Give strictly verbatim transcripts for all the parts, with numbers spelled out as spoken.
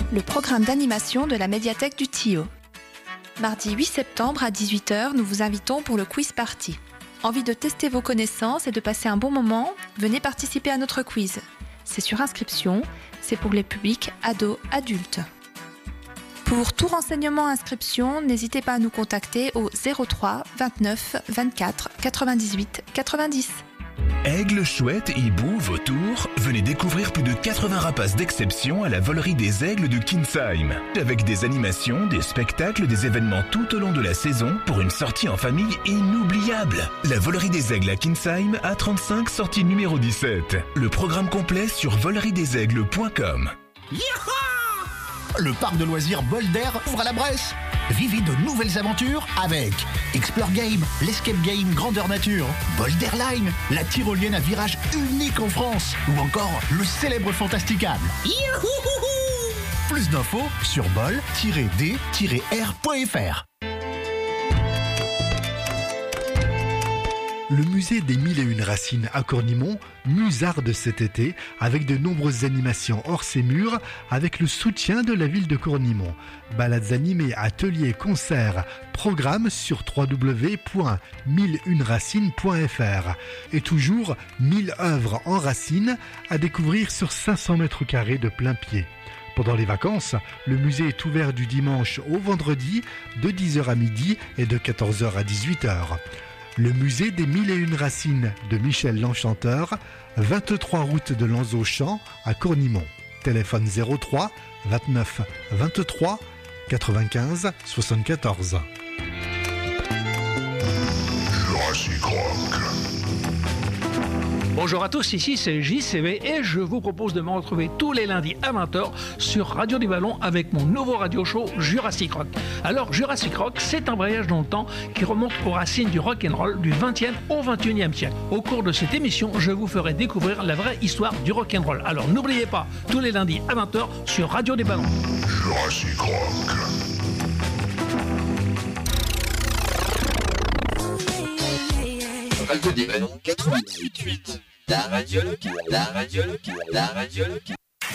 le programme d'animation de la médiathèque du Tillot. Mardi huit septembre à dix-huit heures, nous vous invitons pour le quiz party. Envie de tester vos connaissances et de passer un bon moment? Venez participer à notre quiz. C'est sur inscription, c'est pour les publics ados, adultes. Pour tout renseignement inscription, n'hésitez pas à nous contacter au zéro trois vingt-neuf vingt-quatre quatre-vingt-dix-huit quatre-vingt-dix. Aigle, chouette, hibou, vautour, venez découvrir plus de quatre-vingts rapaces d'exception à la volerie des aigles de Kinsheim. Avec des animations, des spectacles, des événements tout au long de la saison pour une sortie en famille inoubliable. La volerie des aigles à Kinsheim, A trente-cinq, sortie numéro dix-sept. Le programme complet sur volerie des aigles point com. Le parc de loisirs Boulder ouvre à la Bresse. Vivez de nouvelles aventures avec Explore Game, l'Escape Game Grandeur Nature, Boulderline, la tyrolienne à virage unique en France, ou encore le célèbre Fantasticable. Youhouhou! Plus d'infos sur bol tiret d tiret r point f r. Le musée des Mille et Une Racines à Cornimont musarde cet été avec de nombreuses animations hors ses murs avec le soutien de la ville de Cornimont. Balades animées, ateliers, concerts, programmes sur w w w point mille une racines point f r et toujours mille œuvres en racines à découvrir sur cinq cents mètres carrés de plein pied. Pendant les vacances, le musée est ouvert du dimanche au vendredi de dix heures à midi et de quatorze heures à dix-huit heures. Le musée des Mille et Une Racines de Michel l'Enchanteur, vingt-trois route de Lanzauchamp à Cornimont. Téléphone zéro trois vingt-neuf vingt-trois quatre-vingt-quinze soixante-quatorze. Jurassic Rock. Bonjour à tous, ici c'est J C V et je vous propose de me retrouver tous les lundis à vingt heures sur Radio du Ballon avec mon nouveau radio show Jurassic Rock. Alors Jurassic Rock, c'est un voyage dans le temps qui remonte aux racines du rock'n'roll du vingtième au vingt et unième siècle. Au cours de cette émission, je vous ferai découvrir la vraie histoire du rock'n'roll. Alors n'oubliez pas, tous les lundis à vingt heures sur Radio du Ballon. Jurassic Rock. Radio des Ballons quatre-vingt-dix-huit huit. La radio locale, la radio locale, la radio locale.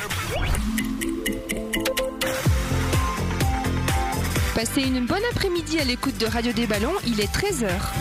Passez une bonne après-midi à l'écoute de Radio des Ballons, il est treize heures.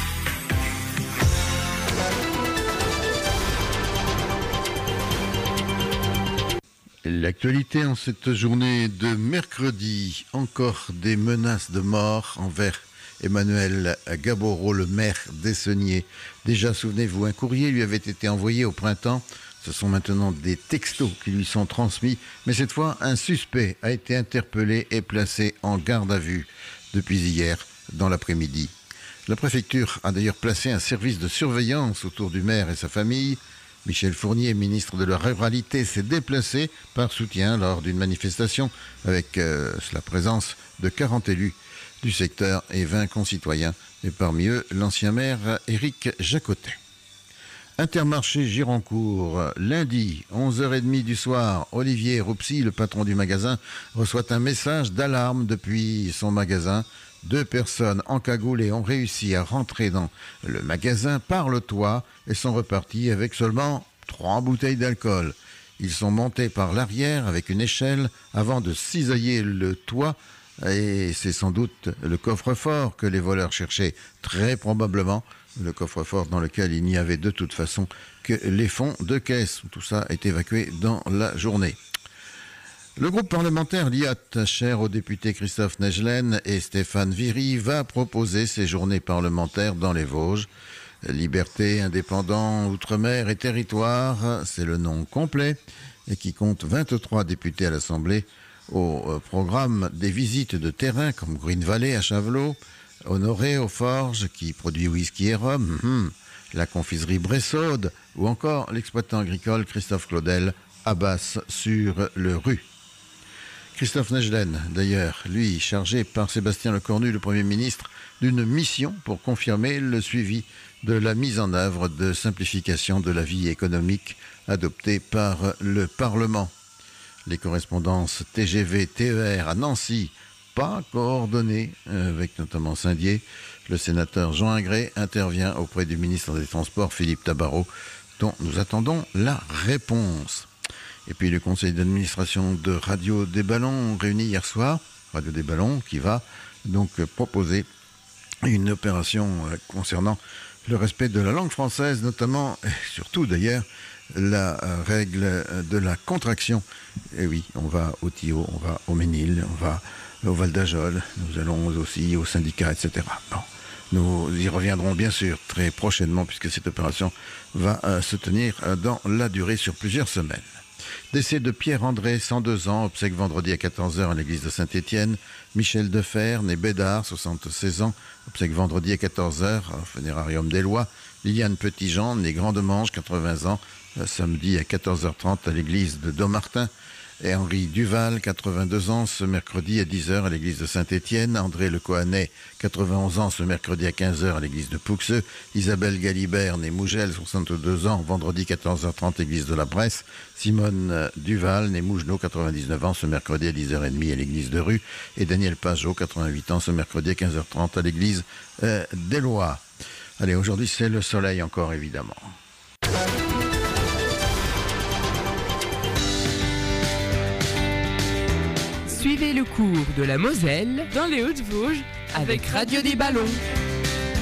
L'actualité en cette journée de mercredi, encore des menaces de mort envers Emmanuel Gaboreau, le maire d'Essenier. Déjà, souvenez-vous, un courrier lui avait été envoyé au printemps. Ce sont maintenant des textos qui lui sont transmis. Mais cette fois, un suspect a été interpellé et placé en garde à vue depuis hier dans l'après-midi. La préfecture a d'ailleurs placé un service de surveillance autour du maire et sa famille. Michel Fournier, ministre de la Ruralité, s'est déplacé par soutien lors d'une manifestation avec euh, la présence de quarante élus du secteur et vingt concitoyens, et parmi eux l'ancien maire Éric Jacotet. Intermarché Gironcourt, lundi, onze heures trente du soir, Olivier Roupsy, le patron du magasin, reçoit un message d'alarme depuis son magasin. Deux personnes encagoulées ont réussi à rentrer dans le magasin par le toit et sont reparties avec seulement trois bouteilles d'alcool. Ils sont montés par l'arrière avec une échelle avant de cisailler le toit. Et c'est sans doute le coffre-fort que les voleurs cherchaient, très probablement le coffre-fort dans lequel il n'y avait de toute façon que les fonds de caisse. Tout ça est évacué dans la journée. Le groupe parlementaire L I A T, cher aux députés Christophe Negelen et Stéphane Viry, va proposer ses journées parlementaires dans les Vosges. Liberté, indépendant, outre-mer et territoire, c'est le nom complet, et qui compte vingt-trois députés à l'Assemblée. Au programme des visites de terrain comme Green Valley à Chavelot, Honoré aux Forges qui produit whisky et rhum, hum, la confiserie Bressaude ou encore l'exploitant agricole Christophe Claudel à Basse-sur-le-Rue. Christophe Negelen, d'ailleurs, lui, chargé par Sébastien Lecornu, le Premier ministre, d'une mission pour confirmer le suivi de la mise en œuvre de simplification de la vie économique adoptée par le Parlement. Les correspondances T G V T E R à Nancy, pas coordonnées, avec notamment Saint-Dié. Le sénateur Jean Ingré intervient auprès du ministre des Transports Philippe Tabarot, dont nous attendons la réponse. Et puis le conseil d'administration de Radio des Ballons réuni hier soir, Radio des Ballons qui va donc proposer une opération concernant le respect de la langue française, notamment, et surtout d'ailleurs, la règle de la contraction. Et oui, on va au Tillot, on va au Ménil, on va au Val d'Ajol, nous allons aussi au syndicat, et cetera. Bon, nous y reviendrons bien sûr très prochainement puisque cette opération va euh, se tenir euh, dans la durée sur plusieurs semaines. Décès de Pierre-André, cent deux ans, obsèque vendredi à quatorze heures à l'église de Saint-Étienne. Michel Defer, né Bédard, soixante-seize ans, obsèque vendredi à quatorze heures au Funérarium des Lois. Liliane Petitjean, né Grande-Manche, quatre-vingts ans, samedi à quatorze heures trente à l'église de Dommartin. Et Henri Duval, quatre-vingt-deux ans, ce mercredi à dix heures à l'église de Saint-Étienne. André Le Cohanet, quatre-vingt-onze ans, ce mercredi à quinze heures à l'église de Pouxeux. Isabelle Galibert, née Mougel, soixante-deux ans, vendredi quatorze heures trente, église de la Bresse. Simone Duval, née Mougenot, quatre-vingt-dix-neuf ans, ce mercredi à dix heures trente à l'église de Rue. Et Daniel Pajot, quatre-vingt-huit ans, ce mercredi à quinze heures trente à l'église euh, des Lois. Allez, aujourd'hui c'est le soleil encore évidemment. Suivez le cours de la Moselle dans les Hautes-Vosges avec Radio des Ballons.